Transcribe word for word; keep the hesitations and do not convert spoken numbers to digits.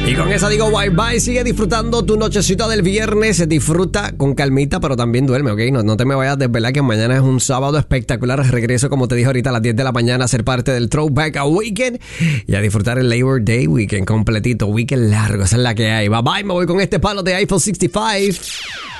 Y con esa digo bye bye. Sigue disfrutando tu nochecita del viernes. Disfruta con calmita, pero también duerme, ¿ok? No, no te me vayas a desvelar, que mañana es un sábado espectacular. Regreso, como te dije ahorita, a las diez de la mañana a ser parte del Throwback a Weekend y a disfrutar el Labor Day Weekend completito. Weekend largo, esa es la que hay. Bye bye, me voy con este palo de iPhone sesenta y cinco.